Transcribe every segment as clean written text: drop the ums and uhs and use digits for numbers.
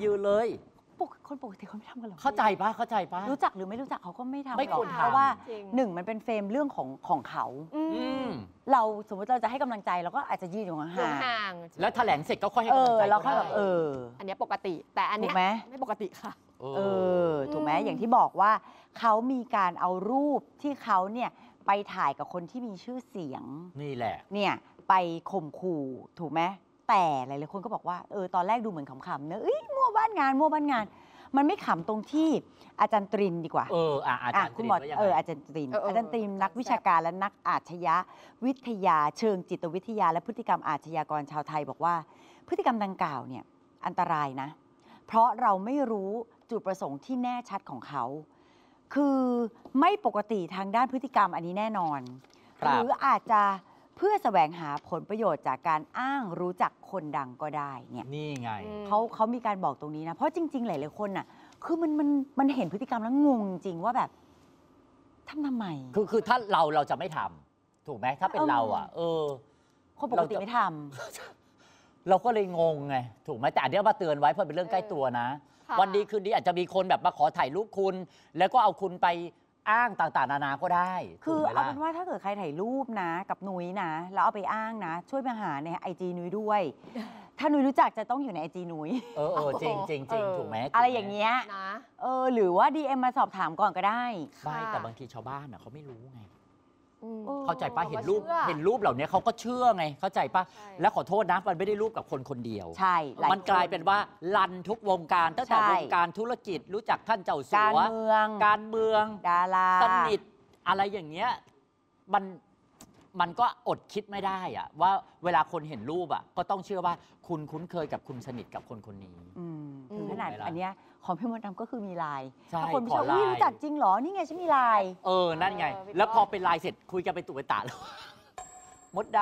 ยืนเลยคนปกติเขาไม่ทำกันหรอกเข้าใจปะรู้จักหรือไม่รู้จักเขาก็ไม่ทำไม่ควรทำเพราะว่า1มันเป็นเฟรมเรื่องของเขาเราสมมติเราจะให้กำลังใจเราก็อาจจะยืนอยู่ห่างแล้วแถลงเสร็จก็ค่อยให้กำลังใจเราค่อยแบบอันนี้ปกติแต่อันนี้ไม่ปกติค่ะถูกไหมอย่างที่บอกว่าเขามีการเอารูปที่เขาเนี่ยไปถ่ายกับคนที่มีชื่อเสียงนี่แหละเนี่ยไปข่มขู่ถูกไหมแต่หลายๆคนก็บอกว่าตอนแรกดูเหมือนขำๆเนอะมั่วบ้านงานมันไม่ขำตรงที่อาจารย์ตรินดีกว่าอาจารย์คุณหมออาจารย์ตรินนักวิชาการและนักอาชญาวิทยาเชิงจิตวิทยาและพฤติกรรมอาชญากรชาวไทยบอกว่าพฤติกรรมดังกล่าวเนี่ยอันตรายนะเพราะเราไม่รู้จุดประสงค์ที่แน่ชัดของเขาคือไม่ปกติทางด้านพฤติกรรมอันนี้แน่นอนหรืออาจจะเพื่อแสวงหาผลประโยชน์จากการอ้างรู้จักคนดังก็ได้เนี่ยนี่ไงเขามีการบอกตรงนี้นะเพราะจริงๆหลายๆคนน่ะคือมันเห็นพฤติกรรมแล้วงงจริงว่าแบบทำไมคือถ้าเราจะไม่ทำถูกไหมถ้าเป็นเราคนปกติไม่ทำเราก็เลยงงไงถูกไหมแต่อันนี้มาเตือนไว้เพราะเป็นเรื่องใกล้ตัวนะวันดีคืนดีอาจจะมีคนแบบมาขอถ่ายรูปคุณแล้วก็เอาคุณไปอ้างต่างๆนานาก็ได้คือเอาเป็นว่าถ้าเกิดใครถ่ายรูปนะกับนุ้ยนะแล้วเอาไปอ้างนะช่วยมาหาในIGนุ้ยด้วยถ้านุ้ยรู้จักจะต้องอยู่ในIGนุ้ยจริงถูกไหมอะไรอย่างเงี้ยนะหรือว่า DM มาสอบถามก่อนก็ได้ไม่แต่บางทีชาวบ้านเขาไม่รู้ไงเข้าใจป่ะเห็นรูปเหล่านี้เขาก็เชื่อไงเข้าใจป่ะแล้วขอโทษนะมันไม่ได้รูปกับคนคนเดียวใช่มันกลายเป็นว่าลันทุกวงการตั้งแต่วงการธุรกิจรู้จักท่านเจ้าสัวการเมืองดาราสนิทอะไรอย่างเงี้ยมันก็อดคิดไม่ได้อะว่าเวลาคนเห็นรูปก็ต้องเชื่อว่าคุณคุ้นเคยกับคุณสนิทกับคนคนนี้ถึงขนาดอันเนี้ยของพี่มดดำก็คือมีไลน์ถ้าคนไม่ชอบรู้จักจริงเหรอนี่ไงฉันมีไลน์นั่นไงแล้วพอเป็นไลน์เสร็จคุยกันไปตุกไปตาแล้วมดด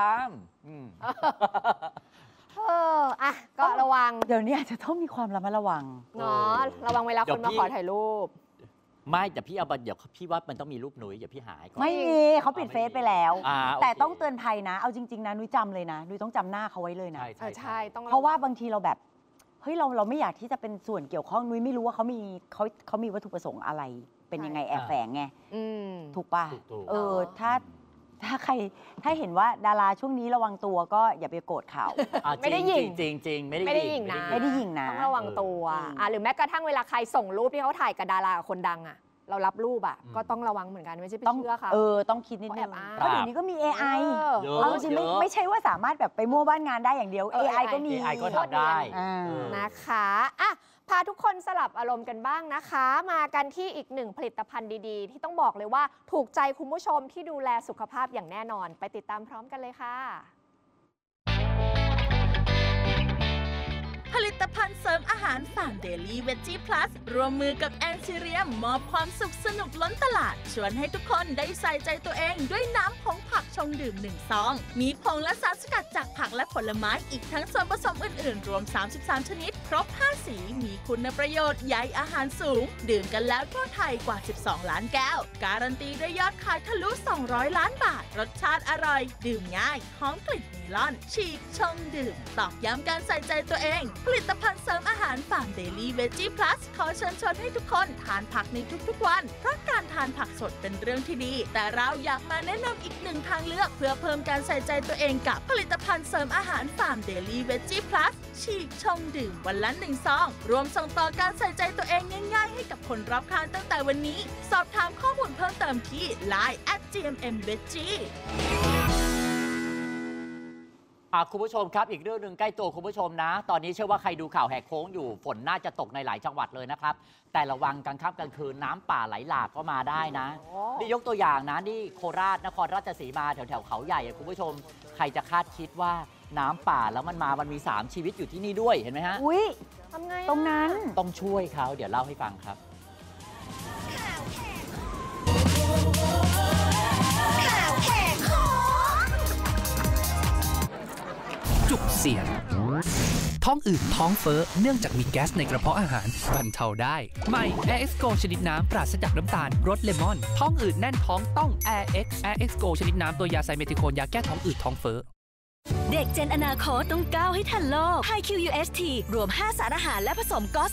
ำก็ระวังเดี๋ยวนี้อาจจะต้องมีความระมัดระวังเนาะระวังเวลาคนมาขอถ่ายรูปไม่แต่พี่เอาเดี๋ยวพี่ว่ามันต้องมีรูปนุ้ยเดี๋ยวพี่หายก่อนไม่มีเขาปิดเฟซไปแล้วแต่ต้องเตือนภัยนะเอาจริงๆนะนุ้ยจำเลยนะนุ้ยต้องจำหน้าเขาไว้เลยนะใช่ต้องเพราะว่าบางทีเราแบบเฮ้ยเราไม่อยากที่จะเป็นส่วนเกี่ยวข้องนุ้ยไม่รู้ว่าเขามีวัตถุประสงค์อะไรเป็นยังไงแอบแฝงไงถูกป่ะถ้าเห็นว่าดาราช่วงนี้ระวังตัวก็อย่าไปโกรธเขาไม่ได้ยิงจริงไม่ได้ยิงนะต้องระวังตัวหรือแม้กระทั่งเวลาใครส่งรูปที่เขาถ่ายกับดารากับคนดังเรารับรูปก็ต้องระวังเหมือนกันไม่ใช่ไปเชื่อเขาต้องคิดนิดนึงเพราะเดี๋ยวนี้ก็มี AI เอาจริงไม่ใช่ว่าสามารถแบบไปมั่วบ้านงานได้อย่างเดียว AI ก็มี AI ก็ทำได้นะคะพาทุกคนสลับอารมณ์กันบ้างนะคะมากันที่อีกหนึ่งผลิตภัณฑ์ดีๆที่ต้องบอกเลยว่าถูกใจคุณผู้ชมที่ดูแลสุขภาพอย่างแน่นอนไปติดตามพร้อมกันเลยค่ะผลิตภัณฑ์เสริมอาหารฟาร์มเดลี่เวจจี้พลัสร่วมมือกับแอนซิเรียมมอบความสุขสนุกล้นตลาดชวนให้ทุกคนได้ใส่ใจตัวเองด้วยน้ำผงผักชงดื่ม1 ซองมีผงและสารสกัดจากผักและผลไม้อีกทั้งส่วนผสมอื่นๆรวม33ชนิดครบ5สีมีคุณประโยชน์ใยอาหารสูงดื่มกันแล้วทั่วไทยกว่า12ล้านแก้วการันตีด้วยยอดขายทะลุ200ล้านบาทรสชาติอร่อยดื่มง่ายหอมกลิ่นเมลอนฉีกชงดื่มตอกย้ำการใส่ใจตัวเองผลิตภัณฑ์เสริมอาหารฟาร์มเดลี่เวจจี้พลัสขอเชิญชวนให้ทุกคนทานผักในทุกๆวันเพราะการทานผักสดเป็นเรื่องที่ดีแต่เราอยากมาแนะนำอีกหนึ่งทางเลือกเพื่อเพิ่มการใส่ใจตัวเองกับผลิตภัณฑ์เสริมอาหารฟาร์มเดลี่เวจจี้พลัสฉีกชงดื่มวันละ1 ซองรวมส่งต่อการใส่ใจตัวเองง่ายๆให้กับคนรอบข้างตั้งแต่วันนี้สอบถามข้อมูลเพิ่มเติมที่ Line @gmmveggie คุณผู้ชมครับอีกเรื่องหนึ่งใกล้ตัวคุณผู้ชมนะตอนนี้เชื่อว่าใครดูข่าวแหกโค้งอยู่ฝนน่าจะตกในหลายจังหวัดเลยนะครับแต่ระวังกลางค่ำกลางคืนน้ำป่าไหลหลากก็มาได้นะนี่ยกตัวอย่างนะนี่โคราชนครราชสีมาแถวเขาใหญ่คุณผู้ชมใครจะคาดคิดว่าน้ำป่าแล้วมันมี3ชีวิตอยู่ที่นี่ด้วยเห็นไหมฮะอุ้ยทำไงตรงนั้นต้องช่วยเขาเดี๋ยวเล่าให้ฟังครับจุกเสียดท้องอืดท้องเฟ้อเนื่องจากมีแก๊สในกระเพาะอาหารบรรเทาได้ใหม่ Air X Go ชนิดน้ำปราศจากน้ำตาลรสเลมอนท้องอืดแน่นท้องต้อง Air X Go ชนิดน้ำตัวยาไซเมทิโคนยาแก้ท้องอืดท้องเฟ้อเด็กเจนอนาคตต้องก้าวให้ทันโลก HiQ UST รวม5สารอาหารและผสมก๊อส